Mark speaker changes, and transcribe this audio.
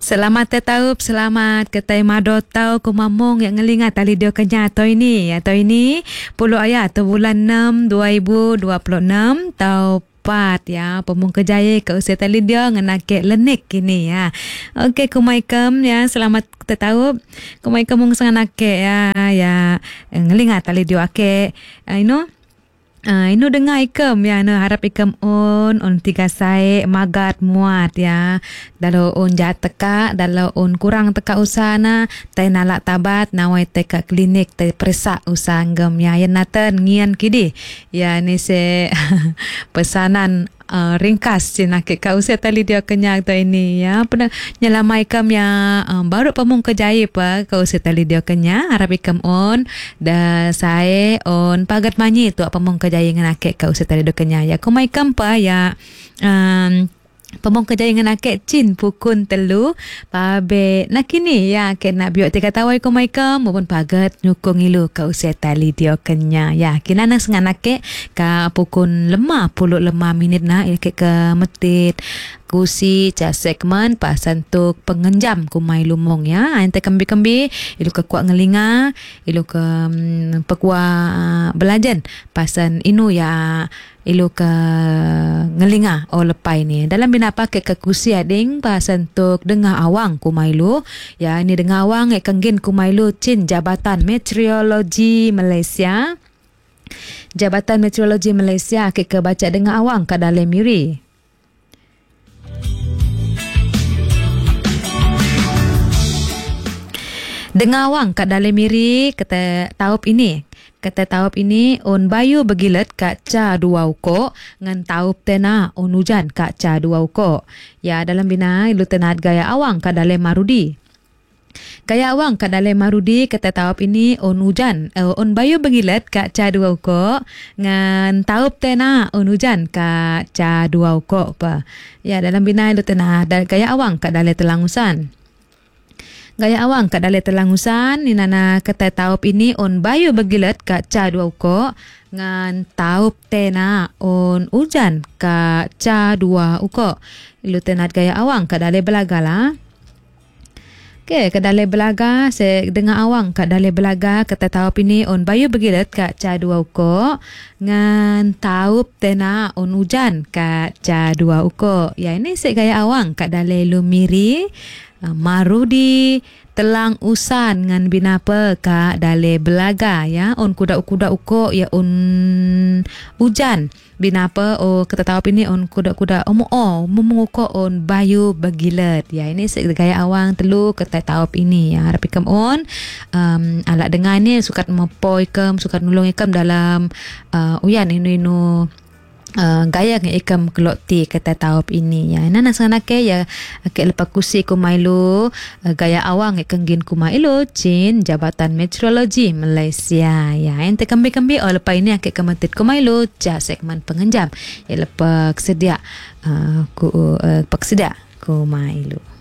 Speaker 1: Selamat tetaup, selamat ketai mado tau kumamong yang ngelingat tali dia kenya atau ini puluh ayat atau bulan 6 2026 tau pat ya pemung kejaya ke usia tali dia ngenake lenik kini ya. Okey kumaikem ya, selamat tetaup kumaikem mung sanganake ya ngelingat tali dia ake ino dengar ikam ya, harap ikam on tiga sae magat muat ya. Dalau on jat teka, dalau on kurang teka usana, tay nalak tabat nawai teka klinik tay periksa usanggem ya. Yan naten ngian kidi ya, ni se pesanan ringkas cina ke kau saya tali dia kenyak tu ini ya. Pernah nyelamai ikam ya baru pemung kejaya pa kau saya tali dia kenyak, harap ikam on da saya on pagat manyi tu pemung kejaya ngenake kau saya tali dia kenyak ya. Kau mai ikam pa ya pemong kejaya ngenake cin pukun telu pabe nakini ya kena biok tiga tawai ko maikam maupun pagat nyukung ilu ka usia tali dia kenya ya kinana senganake ka pukun 50 minit na ke metit kusi ca segmen pasantuk pengenjam kumai lumong ya. Ante kembi-kembi ilu ke kuat ngelinga, ilu ke pekua belajan pasan inu ya, ilu ke ngelinga lepai ni. Dalam binapa ke kusi ading pasantuk dengar awang kumai lu ya. Ini dengar awang kenggin kumai lu cin Jabatan Meteorologi Malaysia. Jabatan Meteorologi Malaysia ke baca dengar awang kadale miri. Dengar awang kat dalam miri kata taup ini on bayu begilet kat ca 2 ukok ngan taup tena on hujan kat ca 2 ukok ya. Dalam bina ilu tenat gaya awang kat dalam marudi. Gaya awang kat dalam marudi kata taup ini on hujan on bayu begilet kat ca 2 ukok ngan taup tena on hujan kat ca 2 ukok pa ya. Dalam bina ilu tenat gaya awang kat dalam telangusan. Gaya awang kat dalam telangusan ni nana kata taup ini on bayu begilet kat ca 2 ukok ngan taup tena on hujan kat ca 2 ukok. Ilu tenat gaya awang kat dalam belaga lah. Okey, kat dalam belaga saya dengar awang kat dalam belaga kata taup ini on bayu begilet kat ca 2 ukok ngan taup tena on hujan kat ca 2 ukok. Ya ini saya gaya awang kat dalam lumiri marudi telang usan ngan binapa ka dale belaga ya. On kuda uko ya on hujan binapa kata taup ini on kuda memunguko on bayu begilet ya. Ini gaya awang telu kata taup ini ya. Harap ikam on alat dengar ni sukat mempoi ikam, sukat nulung ikam dalam uyan inu gaya ng ikam keloti kata taup ini ya. Nana sanake ya ke lepas kusi kumailu gaya awang kenggin kumailu cin Jabatan Meteorologi Malaysia ya. Ente kembi-kembi lepas ini ke kementit kumailu ca segmen pengenjam ya lepas sedia ku kumailu.